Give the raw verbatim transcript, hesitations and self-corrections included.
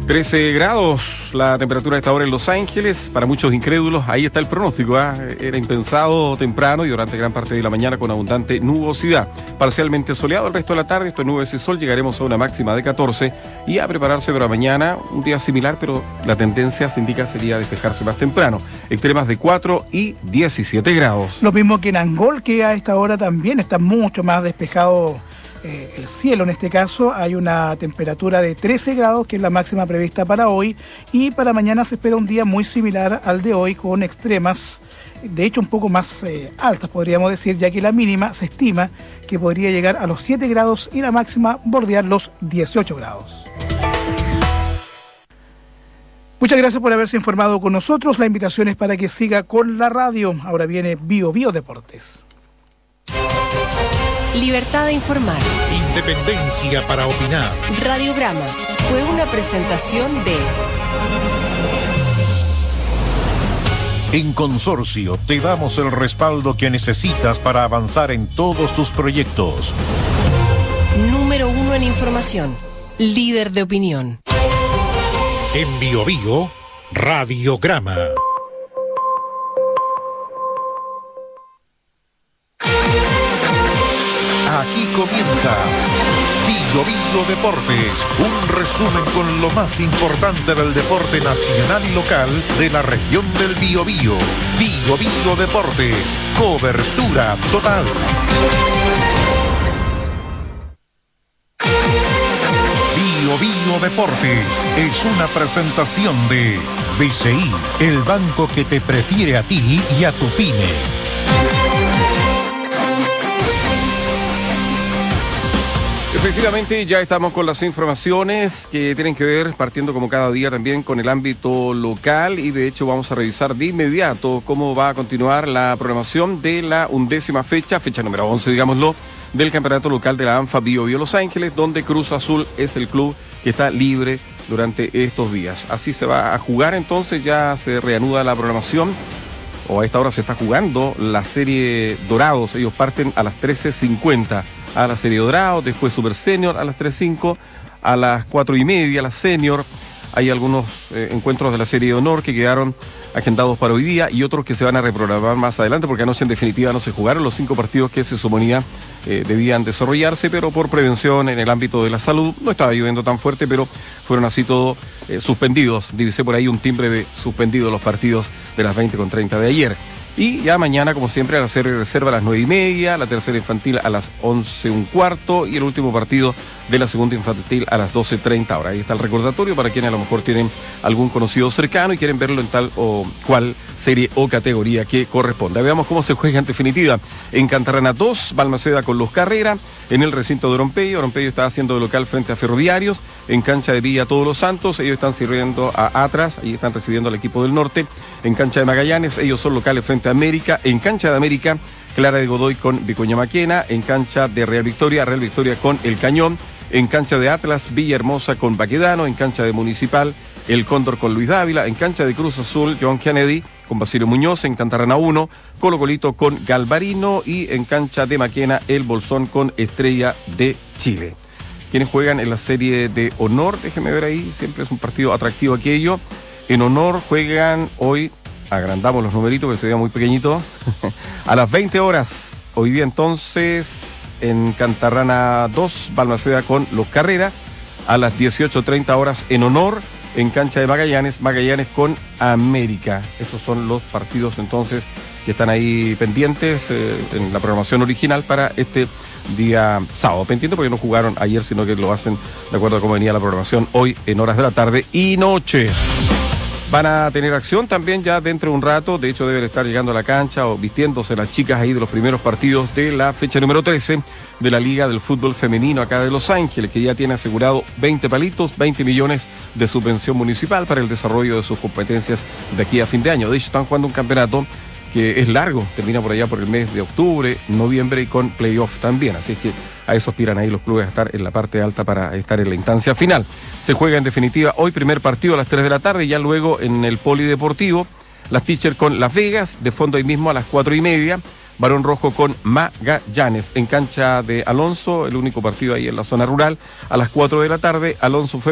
trece grados la temperatura a esta hora en Los Ángeles. Para muchos incrédulos, ahí está el pronóstico, ¿eh? Era impensado temprano y durante gran parte de la mañana con abundante nubosidad. Parcialmente soleado el resto de la tarde, esto es nubes y sol, llegaremos a una máxima de catorce y a prepararse para mañana, un día similar, pero la tendencia se indica sería despejarse más temprano. Extremas de cuatro y diecisiete grados. Lo mismo que en Angol, que a esta hora también está mucho más despejado. Eh, el cielo en este caso, hay una temperatura de trece grados, que es la máxima prevista para hoy, y para mañana se espera un día muy similar al de hoy, con extremas, de hecho un poco más eh, altas podríamos decir, ya que la mínima se estima que podría llegar a los siete grados y la máxima bordear los dieciocho grados. Muchas gracias por haberse informado con nosotros. La invitación es para que siga con la radio. Ahora viene Bio Bio Deportes. Libertad de informar. Independencia para opinar. Radiograma fue una presentación de... En Consorcio te damos el respaldo que necesitas para avanzar en todos tus proyectos. Número uno en información. Líder de opinión. En Bio Bio, Radiograma. Aquí comienza Bio Bio Deportes, un resumen con lo más importante del deporte nacional y local de la región del Biobío. Bio Bio Deportes, cobertura total. Bio Bio Deportes es una presentación de B C I, el banco que te prefiere a ti y a tu pyme. Efectivamente, ya estamos con las informaciones que tienen que ver, partiendo como cada día también con el ámbito local, y de hecho vamos a revisar de inmediato cómo va a continuar la programación de la undécima fecha, fecha número once, digámoslo, del campeonato local de la ANFA Bio Bio Los Ángeles, donde Cruz Azul es el club que está libre durante estos días. Así se va a jugar entonces, ya se reanuda la programación, o a esta hora se está jugando la serie Dorados. Ellos parten a las trece cincuenta a la serie Dorados, después Super Senior a las tres cinco, a las cuatro y media la Senior. Hay algunos eh, encuentros de la serie de Honor que quedaron agendados para hoy día y otros que se van a reprogramar más adelante, porque anoche en definitiva no se jugaron los cinco partidos que se suponía eh, debían desarrollarse, pero por prevención en el ámbito de la salud, no estaba lloviendo tan fuerte, pero fueron así todos eh, suspendidos. Divisé por ahí un timbre de suspendidos los partidos de las veinte con treinta de ayer. Y ya mañana, como siempre, a la serie reserva a las nueve y media, la tercera infantil a las once un cuarto y el último partido de la segunda infantil a las doce treinta horas. Ahí está el recordatorio para quienes a lo mejor tienen algún conocido cercano y quieren verlo en tal o cual serie o categoría que corresponda. Veamos cómo se juega en definitiva. En Cantarrana dos, Balmaceda con Los Carrera, en el recinto de Oronpello. Oronpello está haciendo de local frente a Ferroviarios. En cancha de Villa Todos los Santos, ellos están sirviendo a Atlas, ahí están recibiendo al equipo del norte. En cancha de Magallanes, ellos son locales frente a América. En cancha de América, Clara de Godoy con Vicuña Maquena. En cancha de Real Victoria, Real Victoria con El Cañón. En cancha de Atlas, Villahermosa con Baquedano. En cancha de Municipal, El Cóndor con Luis Dávila. En cancha de Cruz Azul, John Kennedy con Basilio Muñoz. En Cantarrana uno, Colo Colito con Galvarino. Y en cancha de Maquena, El Bolsón con Estrella de Chile. Quienes juegan en la serie de Honor, déjenme ver ahí, siempre es un partido atractivo aquello. En Honor juegan hoy, agrandamos los numeritos que se vean muy pequeñitos, a las veinte horas, hoy día entonces en Cantarrana dos, Balmaceda con Los Carrera, a las dieciocho treinta horas en Honor, en cancha de Magallanes, Magallanes con América. Esos son los partidos entonces que están ahí pendientes eh, en la programación original para este día sábado. Pendiente porque no jugaron ayer, sino que lo hacen de acuerdo a cómo venía la programación hoy en horas de la tarde y noche. Van a tener acción también ya dentro de un rato, de hecho deben estar llegando a la cancha o vistiéndose las chicas ahí de los primeros partidos de la fecha número trece de la Liga del Fútbol Femenino acá de Los Ángeles, que ya tiene asegurado veinte palitos, veinte millones de subvención municipal para el desarrollo de sus competencias de aquí a fin de año. De hecho están jugando un campeonato que es largo, termina por allá por el mes de octubre, noviembre y con playoff también, así que a eso aspiran ahí los clubes a estar en la parte alta para estar en la instancia final. Se juega en definitiva hoy primer partido a las tres de la tarde y ya luego en el Polideportivo, las Teachers con Las Vegas, de fondo ahí mismo a las cuatro y media, Barón Rojo con Magallanes, en cancha de Alonso, el único partido ahí en la zona rural, a las cuatro de la tarde, Alonso